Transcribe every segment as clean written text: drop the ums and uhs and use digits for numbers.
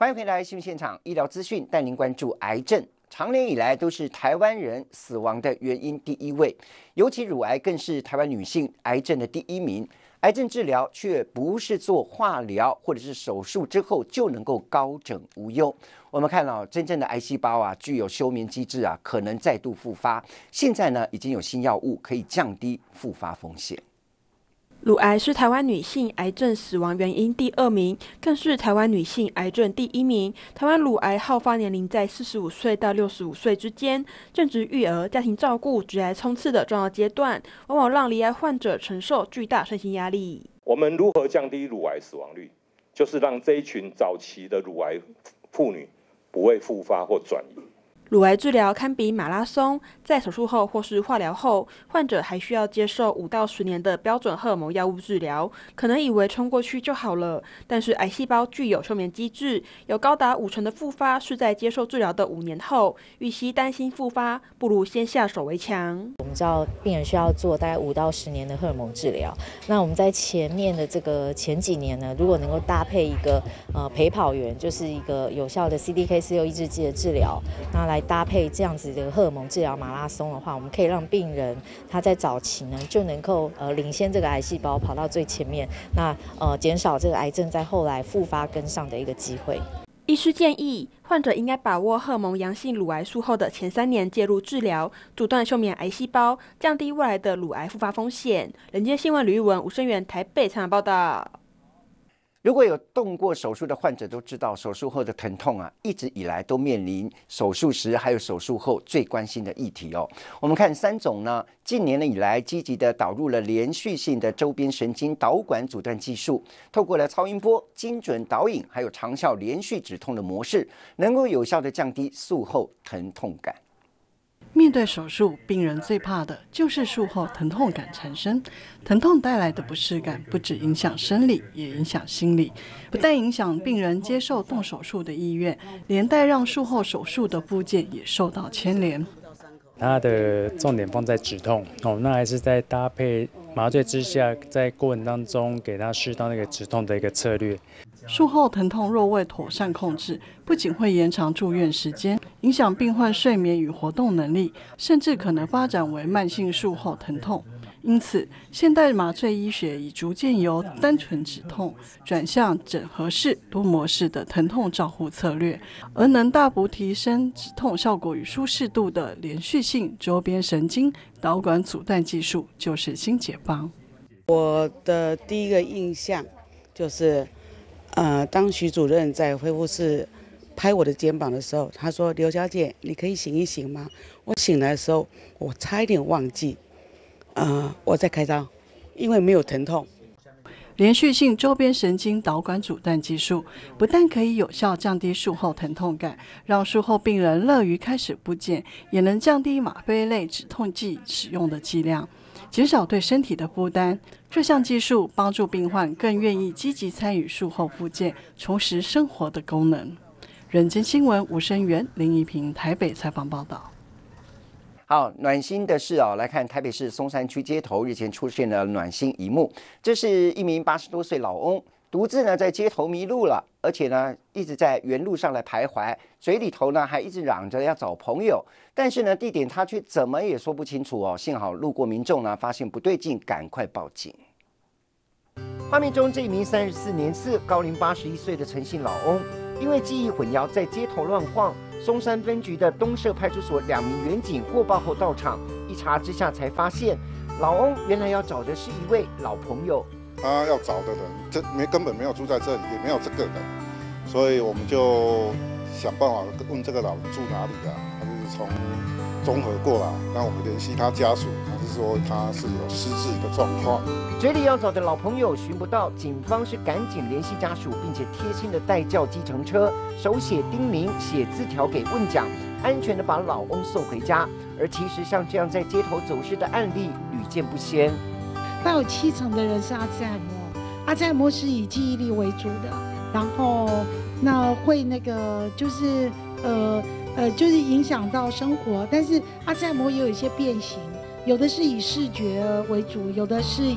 欢迎回来新闻现场，医疗资讯带您关注癌症。长年以来都是台湾人死亡的原因第一位，尤其乳癌更是台湾女性癌症的第一名。癌症治疗却不是做化疗或者是手术之后就能够高枕无忧。我们看到真正的癌细胞啊，具有休眠机制啊，可能再度复发。现在呢，已经有新药物可以降低复发风险。 乳癌是台湾女性癌症死亡原因第2名，更是台湾女性癌症第1名。台湾乳癌好发年龄在45岁到65岁之间，正值育儿、家庭照顾、职癌冲刺的重要阶段，往往让罹癌患者承受巨大身心压力。 我们如何降低乳癌死亡率？就是让这一群早期的乳癌妇女不会复发或转移。 乳癌治疗堪比马拉松，在手术后或是化疗后，患者还需要接受5到10年的标准荷尔蒙药物治疗。可能以为冲过去就好了，但是癌细胞具有休眠机制，有高达50%的复发是在接受治疗的5年后。与其担心复发，不如先下手为强。 我们知道病人需要做大概5到10年的荷尔蒙治疗，那我们在前面的前几年呢，如果能够搭配一个陪跑员，就是一个有效的 CDK4/6抑制剂的治疗，那来搭配这样子的荷尔蒙治疗马拉松的话，我们可以让病人他在早期呢就能够领先这个癌细胞跑到最前面，那减少这个癌症在后来复发跟上的一个机会。 医师建议，患者应该把握荷尔蒙阳性乳癌术后的前3年介入治疗，阻断休眠癌细胞，降低未来的乳癌复发风险。人间新闻吕玉文、吴声源台北采访报道。 如果有动过手术的患者都知道，手术后的疼痛啊，一直以来都面临手术时还有手术后最关心的议题哦。我们看3种呢，近年以来积极的导入了连续性的周边神经导管阻断技术，透过了超音波、精准导引，还有长效连续止痛的模式，能够有效的降低术后疼痛感。 面对手术，病人最怕的就是术后疼痛感产生。疼痛带来的不适感不只影响生理，也影响心理，不但影响病人接受动手术的意愿，连带让术后手术的部件也受到牵连。 它的重点放在止痛那还是在搭配麻醉之下，在过程当中给他适当那个止痛的一个策略。 术后疼痛若未妥善控制，不仅会延长住院时间，影响病患睡眠与活动能力，甚至可能发展为慢性术后疼痛。因此，现代麻醉医学已逐渐由单纯止痛转向整合式、多模式的疼痛照护策略，而能大幅提升止痛效果与舒适度的连续性周边神经导管阻断技术就是新解方。 我的第一个印象就是当徐主任在恢复室拍我的肩膀的时候，他说：“刘小姐，你可以醒一醒吗？”我醒来的时候，我差一点忘记，我在开刀，因为没有疼痛。 连续性周边神经导管阻断技术不但可以有效降低术后疼痛感，让术后病人乐于开始复健，也能降低吗啡类止痛剂使用的剂量，减少对身体的负担。这项技术帮助病患更愿意积极参与术后复健，重拾生活的功能。人间新闻吴声源、林怡平台北采访报道。 好，暖心的是来看台北市松山区街头日前出现了暖心一幕，这是一名80多岁老翁独自呢在街头迷路了，而且呢一直在原路上来徘徊，嘴里头呢还一直嚷着要找朋友，但是呢地点他却怎么也说不清楚哦。幸好路过民众呢发现不对劲，赶快报警。画面中这一名34年次高龄81岁的陈姓老翁，因为记忆混淆在街头乱晃，松山分局的东社派出所2名员警获报后到场，一查之下才发现，老翁原来要找的是一位老朋友。 他要找的人根本没有住在这里，也没有这个人，所以我们就想办法问这个老人住哪里啊？他就是从中和过来，那我们联系他家属，他是说他是有失智的状况。 嘴里要找的老朋友寻不到，警方是赶紧联系家属，并且贴心的代叫计程车，手写叮咛，写字条给问讲，安全的把老翁送回家。而其实像这样在街头走失的案例屡见不鲜。 大有70%的人是阿兹海默，阿兹海默是以记忆力为主的，然后那会就是就是影响到生活，但是阿兹海默也有一些变形，有的是以视觉为主，有的是以语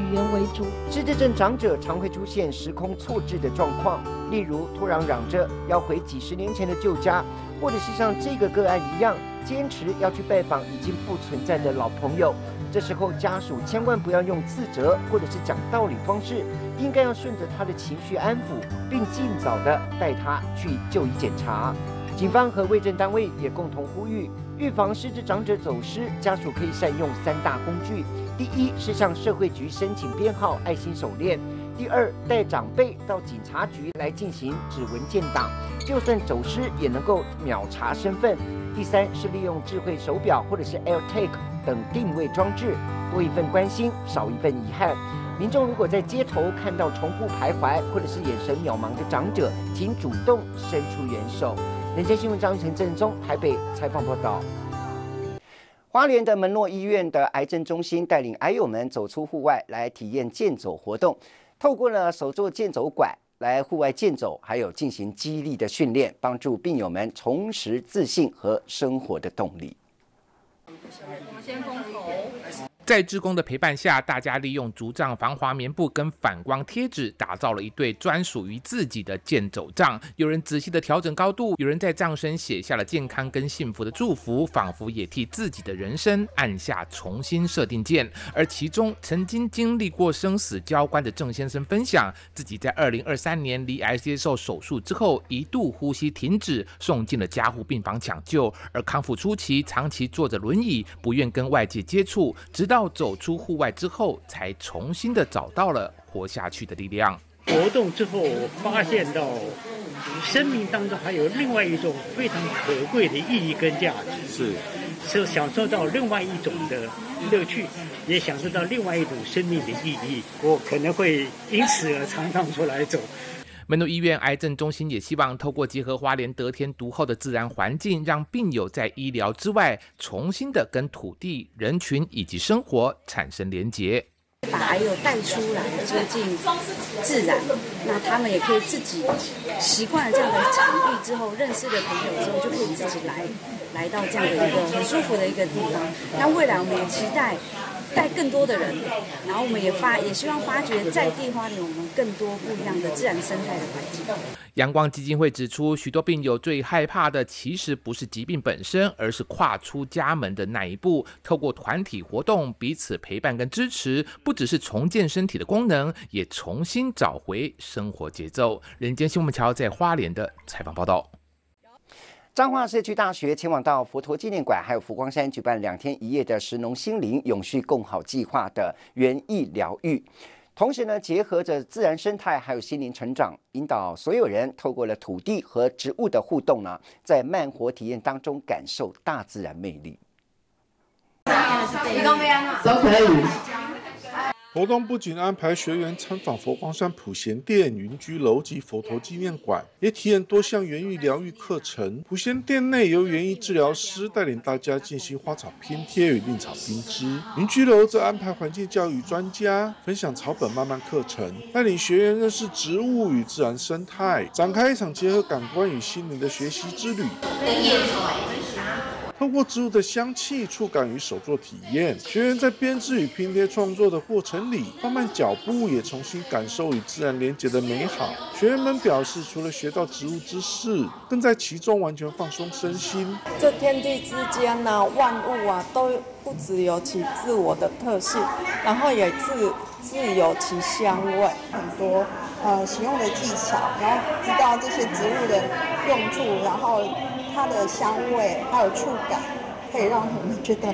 语言为主。 失智症长者常会出现时空错置的状况，例如突然嚷着要回几十年前的旧家，或者是像这个个案一样，坚持要去拜访已经不存在的老朋友。这时候家属千万不要用自责或者是讲道理方式，应该要顺着他的情绪安抚，并尽早的带他去就医检查。警方和卫生单位也共同呼吁，预防失智长者走失，家属可以善用3大工具。第一是向社会局申请编号爱心手链；第二，带长辈到警察局来进行指纹建档，就算走失也能够秒查身份；第三是利用智慧手表或者是 AirTag 等定位装置，多一份关心，少一份遗憾。民众如果在街头看到重复徘徊或者是眼神渺茫的长者，请主动伸出援手。人间新闻张玉成、郑宗台北采访报道。花莲的门诺医院的癌症中心带领癌友们走出户外，来体验健走活动。透过了手作健走拐来户外健走，还有进行肌力的训练，帮助病友们重拾自信和生活的动力。 我们先封口。在志工的陪伴下，大家利用竹杖、防滑棉布跟反光贴纸，打造了一对专属于自己的健走杖。有人仔细的调整高度，有人在杖身写下了健康跟幸福的祝福，仿佛也替自己的人生按下重新设定键。而其中曾经经历过生死交关的郑先生分享，自己在2023年罹癌接受手术之后，一度呼吸停止，送进了加护病房抢救。而康复初期，长期坐着轮椅，不愿跟外界接触，直到走出户外之后，才重新的找到了活下去的力量。 活动之后，我发现到生命当中还有另外一种非常可贵的意义跟价值，是享受到另外一种的乐趣，也享受到另外一种生命的意义。我可能会因此而常常出来走。 门诺医院癌症中心也希望透过结合花莲得天独厚的自然环境，让病友在医疗之外，重新的跟土地、人群以及生活产生连结。 把癌友带出来接近自然，那他们也可以自己习惯了这样的场地之后，认识的朋友之后，就可以自己来到这样的一个很舒服的一个地方。那未来我们也期待带更多的人，然后我们也希望发掘在地花莲我们更多不一样的自然生态的环境。 阳光基金会指出，许多病友最害怕的其实不是疾病本身，而是跨出家门的那一步。透过团体活动，彼此陪伴跟支持，不只是重建身体的功能，也重新找回生活节奏。人间新闻桥在花莲的采访报道。 彰化社区大学前往到佛陀纪念馆还有佛光山举办2天1夜的食农心灵永续共好计划的园艺疗愈，同时呢，结合着自然生态还有心灵成长，引导所有人透过了土地和植物的互动呢，在慢活体验当中感受大自然魅力。 都可以。活动不仅安排学员参访佛光山普贤殿、云居楼及佛陀纪念馆，也体验多项园艺疗愈课程。普贤殿内由园艺治疗师带领大家进行花草拼贴与令草编织，云居楼则安排环境教育专家分享草本慢慢课程，带领学员认识植物与自然生态，展开一场结合感官与心灵的学习之旅。透过植物的香气、触感与手作体验，学员在编织与拼贴创作的过程里，放慢脚步，也重新感受与自然连结的美好。学员们表示，除了学到植物知识，更在其中完全放松身心。 这天地之间呢，万物啊，都不只有其自我的特性，然后也自有其香味， 很多使用的技巧，然后知道这些植物的用处，然后它的香味还有触感，可以让我们觉得